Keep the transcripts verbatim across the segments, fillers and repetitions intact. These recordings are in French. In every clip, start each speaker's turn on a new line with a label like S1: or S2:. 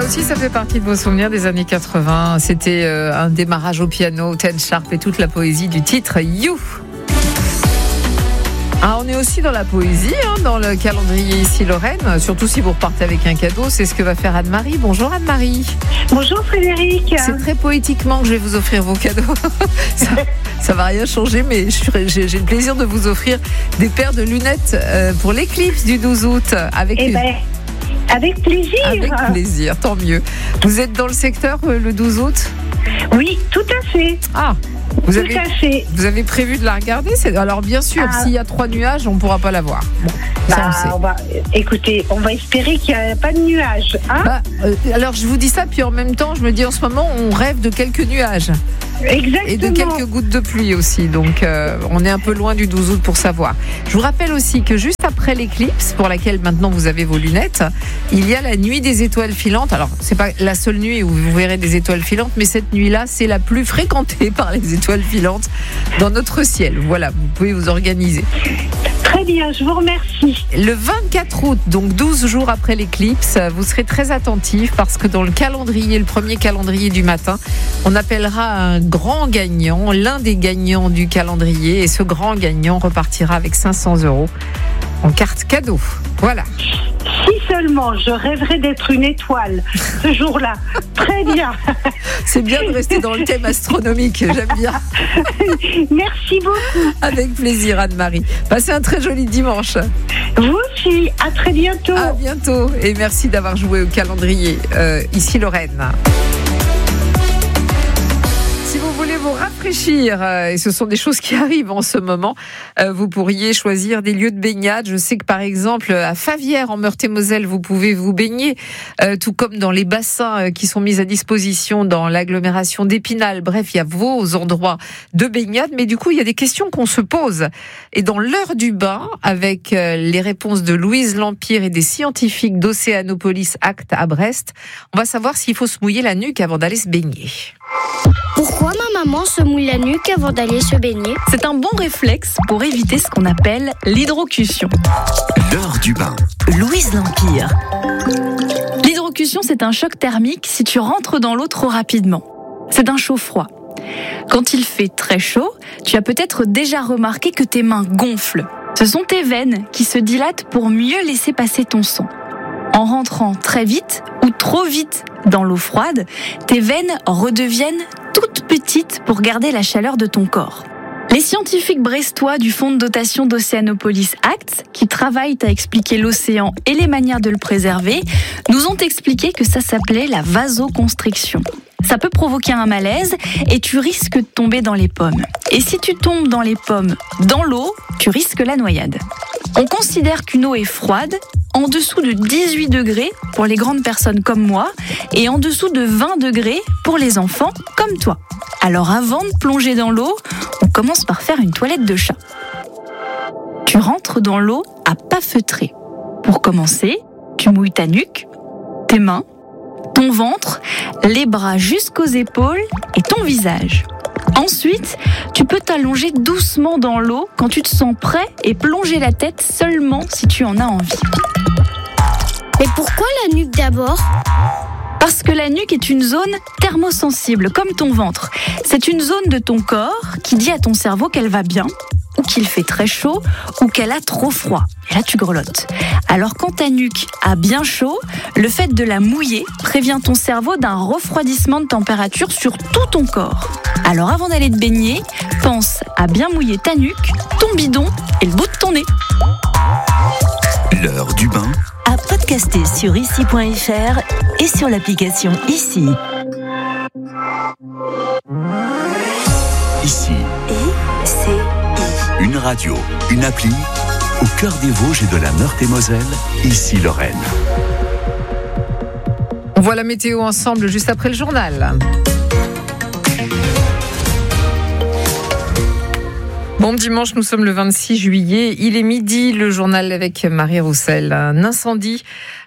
S1: Ça aussi, ça fait partie de vos souvenirs des années quatre-vingts. C'était euh, un démarrage au piano, Ten Sharp et toute la poésie du titre You. Ah, on est aussi dans la poésie, hein, dans le calendrier ici Lorraine, surtout si vous repartez avec un cadeau, c'est ce que va faire Anne-Marie. Bonjour Anne-Marie.
S2: Bonjour Frédéric.
S1: C'est très poétiquement que je vais vous offrir vos cadeaux. ça, ça va rien changer, mais je, j'ai, j'ai le plaisir de vous offrir des paires de lunettes euh, pour l'éclipse du douze août. Avec
S2: Eh
S1: une...
S2: ben, avec plaisir.
S1: Avec plaisir, tant mieux. Vous êtes dans le secteur euh, le douze août ?
S2: Oui, tout à fait.
S1: Ah, vous
S2: tout
S1: avez,
S2: à fait.
S1: vous avez prévu de la regarder ? C'est... Alors bien sûr,
S2: Ah.
S1: s'il y a trois nuages, on ne pourra pas la voir. Bon, ça
S2: Bah,
S1: on sait.
S2: on va, écoutez, on va espérer qu'il n'y a pas de nuages. Hein
S1: Bah, euh, alors je vous dis ça, puis en même temps, je me dis en ce moment, on rêve de quelques nuages
S2: Exactement.
S1: et de quelques gouttes de pluie aussi. Donc euh, on est un peu loin du douze août pour savoir. Je vous rappelle aussi que juste après l'éclipse, pour laquelle maintenant vous avez vos lunettes, il y a la nuit des étoiles filantes. Alors c'est pas la seule nuit où vous verrez des étoiles filantes, mais cette nuit-là, c'est la plus fréquentée par les étoiles filantes dans notre ciel. Voilà, vous pouvez vous organiser.
S2: Très bien, je vous remercie.
S1: Le vingt-quatre août, donc douze jours après l'éclipse, vous serez très attentifs parce que dans le calendrier, le premier calendrier du matin, on appellera un grand gagnant, l'un des gagnants du calendrier, et ce grand gagnant repartira avec cinq cents euros en carte cadeau. Voilà.
S2: Si seulement je rêverais d'être une étoile ce jour-là. Très bien.
S1: C'est bien de rester dans le thème astronomique, j'aime bien.
S2: Merci beaucoup.
S1: Avec plaisir Anne-Marie. Passez un très joli dimanche.
S2: Vous aussi, à très bientôt.
S1: À bientôt et merci d'avoir joué au calendrier euh, ici Lorraine. Si vous voulez vous rafraîchir, euh, et ce sont des choses qui arrivent en ce moment, euh, vous pourriez choisir des lieux de baignade. Je sais que par exemple à Favières en Meurthe-et-Moselle, vous pouvez vous baigner, euh, tout comme dans les bassins euh, qui sont mis à disposition dans l'agglomération d'Épinal. Bref, il y a vos endroits de baignade, mais du coup il y a des questions qu'on se pose. Et dans l'heure du bain, avec euh, les réponses de Louise Lampire et des scientifiques d'Océanopolis Act à Brest, on va savoir s'il faut se mouiller la nuque avant d'aller se baigner.
S3: Pourquoi ma maman se mouille la nuque avant d'aller se baigner ?
S4: C'est un bon réflexe pour éviter ce qu'on appelle l'hydrocution.
S5: L'heure du bain.
S4: Louise Lampire. L'hydrocution, c'est un choc thermique si tu rentres dans l'eau trop rapidement. C'est un chaud-froid. Quand il fait très chaud, tu as peut-être déjà remarqué que tes mains gonflent. Ce sont tes veines qui se dilatent pour mieux laisser passer ton sang. En rentrant très vite ou trop vite dans l'eau froide, tes veines redeviennent toutes petites pour garder la chaleur de ton corps. Les scientifiques brestois du fonds de dotation d'Océanopolis Act, qui travaillent à expliquer l'océan et les manières de le préserver, nous ont expliqué que ça s'appelait la vasoconstriction. Ça peut provoquer un malaise et tu risques de tomber dans les pommes. Et si tu tombes dans les pommes, dans l'eau, tu risques la noyade. On considère qu'une eau est froide en dessous de dix-huit degrés pour les grandes personnes comme moi et en dessous de vingt degrés pour les enfants comme toi. Alors avant de plonger dans l'eau, on commence par faire une toilette de chat. Tu rentres dans l'eau à pas feutrer. Pour commencer, tu mouilles ta nuque, tes mains, ton ventre, les bras jusqu'aux épaules et ton visage. Ensuite, tu peux t'allonger doucement dans l'eau quand tu te sens prêt et plonger la tête seulement si tu en as envie.
S3: Mais pourquoi la nuque d'abord ?
S4: Parce que la nuque est une zone thermosensible, comme ton ventre. C'est une zone de ton corps qui dit à ton cerveau qu'elle va bien, ou qu'il fait très chaud, ou qu'elle a trop froid. Et là, tu grelottes. Alors, quand ta nuque a bien chaud, le fait de la mouiller prévient ton cerveau d'un refroidissement de température sur tout ton corps. Alors, avant d'aller te baigner, pense à bien mouiller ta nuque, ton bidon et le bout de ton nez.
S5: L'heure du bain.
S6: À podcaster sur ici point f r et sur l'application Ici.
S5: Ici.
S6: I C I.
S5: Une radio, une appli, au cœur des Vosges et de la Meurthe-et-Moselle, ici Lorraine.
S1: On voit la météo ensemble juste après le journal. Bon dimanche, nous sommes le vingt-six juillet, il est midi, le journal avec Marie Roussel. Un incendie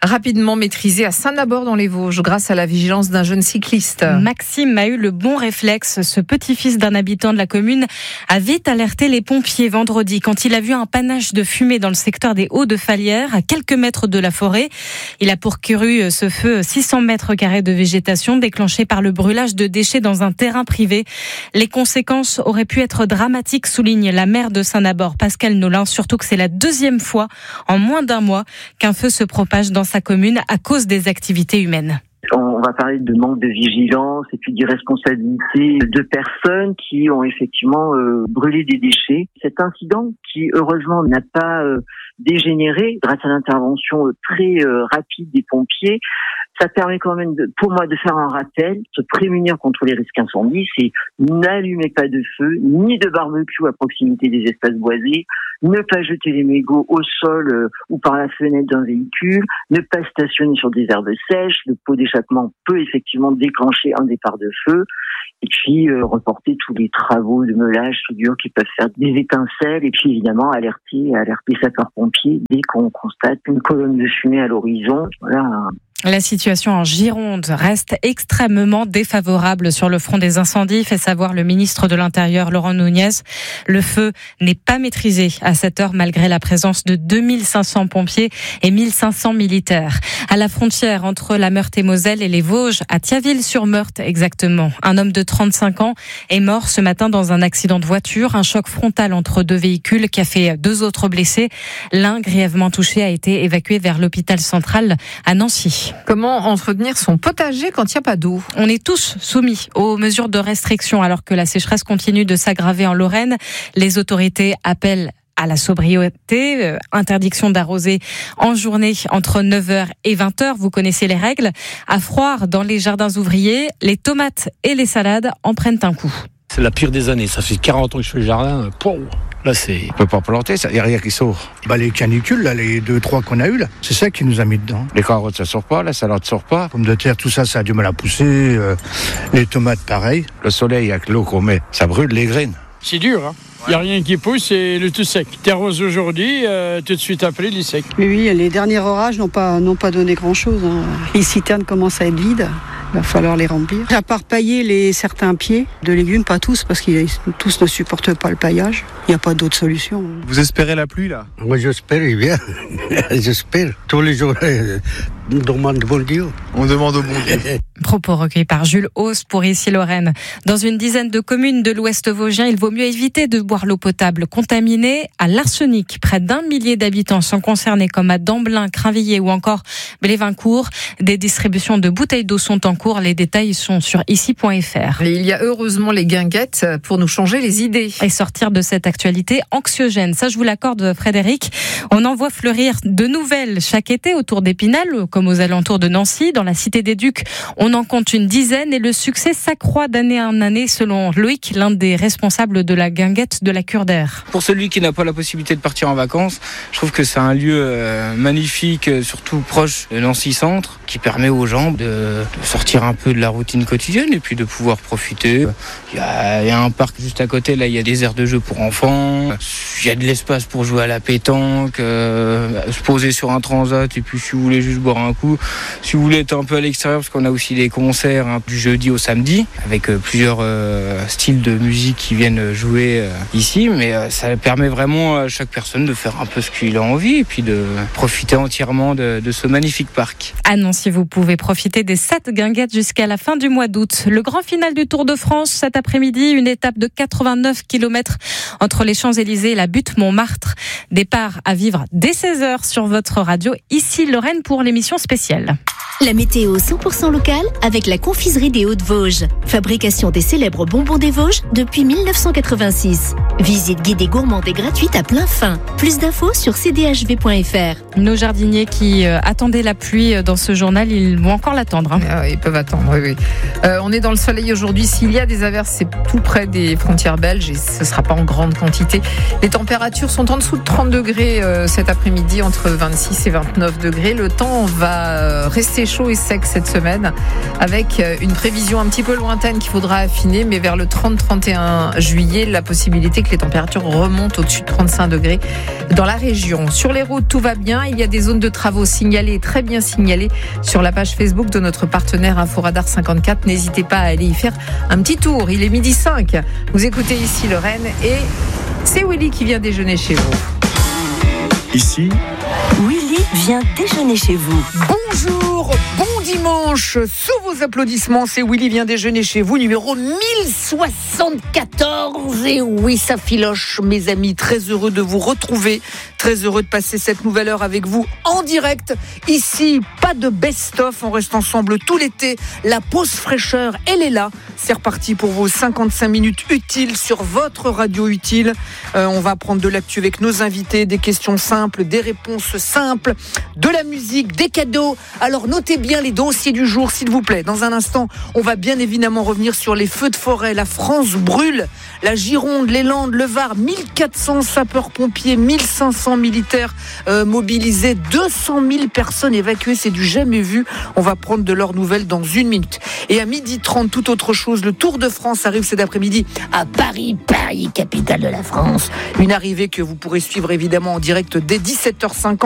S1: rapidement maîtrisé à Saint-Nabord dans les Vosges grâce à la vigilance d'un jeune cycliste.
S7: Maxime a eu le bon réflexe. Ce petit-fils d'un habitant de la commune a vite alerté les pompiers vendredi quand il a vu un panache de fumée dans le secteur des Hauts-de-Falière, à quelques mètres de la forêt. Il a pourcouru ce feu six cents mètres carrés de végétation déclenché par le brûlage de déchets dans un terrain privé. Les conséquences auraient pu être dramatiques, souligne la maire de Saint-Nabord, Pascal Nolin, surtout que c'est la deuxième fois en moins d'un mois qu'un feu se propage dans sa commune à cause des activités humaines.
S8: On va parler de manque de vigilance et puis d'irresponsabilité de personnes qui ont effectivement euh, brûlé des déchets. Cet incident qui heureusement n'a pas euh, dégénéré grâce à l'intervention euh, très euh, rapide des pompiers, ça permet quand même de, pour moi de faire un rappel, se prémunir contre les risques incendies, c'est n'allumez pas de feu, ni de barbecue à proximité des espaces boisés, ne pas jeter les mégots au sol euh, ou par la fenêtre d'un véhicule, ne pas stationner sur des herbes sèches, le pot d'échappement peut effectivement déclencher un départ de feu, et puis euh, reporter tous les travaux de meulage, soudure qui peuvent faire des étincelles, et puis évidemment alerter, alerter sapeurs-pompiers dès qu'on constate une colonne de fumée à l'horizon. Voilà.
S7: La situation en Gironde reste extrêmement défavorable sur le front des incendies, fait savoir le ministre de l'Intérieur Laurent Nunez. Le feu n'est pas maîtrisé à cette heure malgré la présence de deux mille cinq cents pompiers et mille cinq cents militaires. À la frontière entre la Meurthe-et-Moselle et les Vosges, à Thiaville-sur-Meurthe exactement, un homme de trente-cinq ans est mort ce matin dans un accident de voiture, un choc frontal entre deux véhicules qui a fait deux autres blessés. L'un grièvement touché a été évacué vers l'hôpital central à Nancy.
S1: Comment entretenir son potager quand il n'y a pas d'eau ?
S7: On est tous soumis aux mesures de restriction alors que la sécheresse continue de s'aggraver en Lorraine. Les autorités appellent à la sobriété, euh, interdiction d'arroser en journée entre neuf heures et vingt heures. Vous connaissez les règles. À Froire, dans les jardins ouvriers, les tomates et les salades en prennent un coup.
S9: C'est la pire des années. Ça fait quarante ans que je fais le jardin. Pouh, là, c'est...
S10: On peut pas planter, il n'y a rien qui sort.
S11: Bah, les canicules, là, les deux, trois qu'on a eu là, c'est ça qui nous a mis dedans.
S10: Les carottes, ça sort pas, la salade ne sort pas.
S11: Pommes de terre, tout ça, ça a du mal à pousser. Euh, les tomates, pareil.
S10: Le soleil, avec l'eau qu'on met, ça brûle les graines.
S9: C'est dur, hein. Il n'y a rien qui pousse, c'est le tout sec. T'arroses aujourd'hui, euh, tout de suite après, il est sec.
S12: Oui, oui, les derniers orages n'ont pas, n'ont pas donné grand-chose. Hein. Les citernes commencent à être vides. Il va falloir les remplir. À part pailler les certains pieds de légumes, pas tous, parce qu'ils tous ne supportent pas le paillage. Il n'y a pas d'autre solution.
S13: Vous espérez la pluie, là ?
S11: Moi, j'espère, bien. J'espère. Tous les jours, on demande au bon Dieu.
S13: On demande au bon Dieu.
S7: Propos recueillis par Jules Hauss pour Ici Lorraine. Dans une dizaine de communes de l'Ouest vosgien, il vaut mieux éviter de boire l'eau potable contaminée à l'arsenic. Près d'un millier d'habitants sont concernés, comme à Damblin, Crainvilliers ou encore Blévincourt. Des distributions de bouteilles d'eau sont en cours. Les détails sont sur ici point f r.
S1: Et il y a heureusement les guinguettes pour nous changer les idées.
S7: Et sortir de cette actualité anxiogène. Ça, je vous l'accorde, Frédéric. On en voit fleurir de nouvelles chaque été autour d'Épinal, comme aux alentours de Nancy. Dans la Cité des Ducs, on en compte une dizaine et le succès s'accroît d'année en année, selon Loïc, l'un des responsables de la guinguette de la Cure d'Air.
S14: Pour celui qui n'a pas la possibilité de partir en vacances, je trouve que c'est un lieu euh, magnifique, surtout proche de Nancy Centre, qui permet aux gens de, de sortir un peu de la routine quotidienne et puis de pouvoir profiter. Il y a, il y a un parc juste à côté, là il y a des aires de jeux pour enfants, il y a de l'espace pour jouer à la pétanque, euh, se poser sur un transat, et puis si vous voulez juste boire un coup, si vous voulez être un peu à l'extérieur, parce qu'on a aussi des concerts hein, du jeudi au samedi, avec euh, plusieurs euh, styles de musique qui viennent jouer euh, ici, mais euh, ça permet vraiment à chaque personne de faire un peu ce qu'il a envie, et puis de profiter entièrement de, de ce magnifique parc.
S7: À Nancy, vous pouvez profiter des sept guinguettes jusqu'à la fin du mois d'août. Le grand final du Tour de France cet après-midi, une étape de quatre-vingt-neuf kilomètres entre les Champs-Élysées et la butte Montmartre. Départ à vivre dès seize heures sur votre radio, ici Lorraine pour l'émission spéciale.
S6: La météo cent pour cent locale avec la confiserie des Hauts-de-Vosges. Fabrication des célèbres bonbons des Vosges depuis mille neuf cent quatre-vingt-six. Visite guidée gourmande et gratuite à plein fin. Plus d'infos sur c d h v point f r.
S7: Nos jardiniers qui euh, attendaient la pluie dans ce journal, ils vont encore l'attendre. Hein.
S1: Ah, ils peuvent attendre, oui, oui. Euh, on est dans le soleil aujourd'hui. S'il y a des averses, c'est tout près des frontières belges et ce ne sera pas en grande quantité. Les températures sont en dessous de trente degrés euh, cet après-midi, entre vingt-six et vingt-neuf degrés. Le temps va rester chaud et sec cette semaine, avec une prévision un petit peu lointaine qu'il faudra affiner, mais vers le trente trente et un juillet, la possibilité que les températures remontent au-dessus de trente-cinq degrés dans la région. Sur les routes, tout va bien. chemin. Il y a des zones de travaux signalées, très bien signalées, sur la page Facebook de notre partenaire Inforadar cinquante-quatre. N'hésitez pas à aller y faire un petit tour. Il est midi cinq. Vous écoutez ici Lorraine et c'est Willy qui vient déjeuner chez vous.
S15: Ici,
S16: Willy vient déjeuner chez vous.
S17: Bonjour, bon dimanche. Sous vos applaudissements, c'est Willy vient déjeuner chez vous, numéro mille soixante-quatorze. Et oui, ça filoche, mes amis. Très heureux de vous retrouver. Très heureux de passer cette nouvelle heure avec vous en direct. Ici, pas de best-of. On reste ensemble tout l'été. La pause fraîcheur, elle est là. C'est reparti pour vos cinquante-cinq minutes utiles sur votre radio utile. Euh, on va prendre de l'actu avec nos invités, des questions simples, des réponses simples, de la musique, des cadeaux. Alors notez bien les dossiers du jour, s'il vous plaît. Dans un instant, on va bien évidemment revenir sur les feux de forêt. La France brûle. La Gironde, les Landes, le Var, mille quatre cents sapeurs-pompiers, mille cinq cents militaires euh, mobilisés, deux cent mille personnes évacuées. C'est du jamais vu. On va prendre de leurs nouvelles dans une minute. Et à midi trente, tout autre chose. Le Tour de France arrive cet après-midi à Paris, Paris, capitale de la France. Une arrivée que vous pourrez suivre évidemment en direct dès dix-sept heures cinquante.